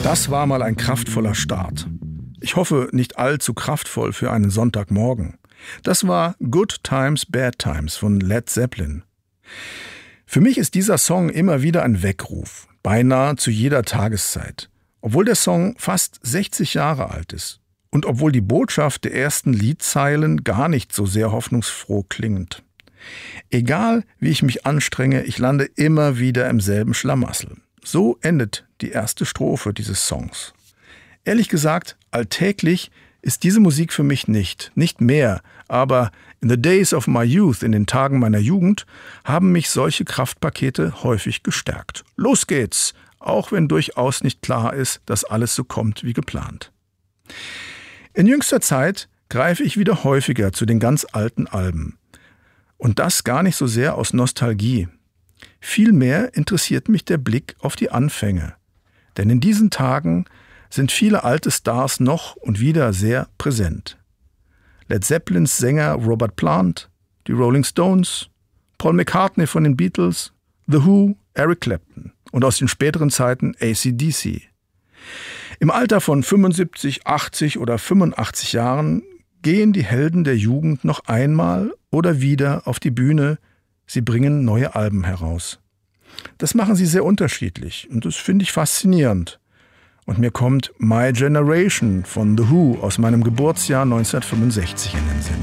Das war mal ein kraftvoller Start. Ich hoffe, nicht allzu kraftvoll für einen Sonntagmorgen. Das war Good Times, Bad Times von Led Zeppelin. Für mich ist dieser Song immer wieder ein Weckruf, beinahe zu jeder Tageszeit. Obwohl der Song fast 60 Jahre alt ist und obwohl die Botschaft der ersten Liedzeilen gar nicht so sehr hoffnungsfroh klingt. Egal, wie ich mich anstrenge, ich lande immer wieder im selben Schlamassel. So endet die erste Strophe dieses Songs. Ehrlich gesagt, alltäglich ist diese Musik für mich nicht mehr, aber in the days of my youth, in den Tagen meiner Jugend, haben mich solche Kraftpakete häufig gestärkt. Los geht's, auch wenn durchaus nicht klar ist, dass alles so kommt wie geplant. In jüngster Zeit greife ich wieder häufiger zu den ganz alten Alben. Und das gar nicht so sehr aus Nostalgie. Vielmehr interessiert mich der Blick auf die Anfänge. Denn in diesen Tagen sind viele alte Stars noch und wieder sehr präsent. Led Zeppelins Sänger Robert Plant, die Rolling Stones, Paul McCartney von den Beatles, The Who, Eric Clapton und aus den späteren Zeiten AC/DC. Im Alter von 75, 80 oder 85 Jahren gehen die Helden der Jugend noch einmal oder wieder auf die Bühne. Sie bringen neue Alben heraus. Das machen sie sehr unterschiedlich und das finde ich faszinierend. Und mir kommt My Generation von The Who aus meinem Geburtsjahr 1965 in den Sinn.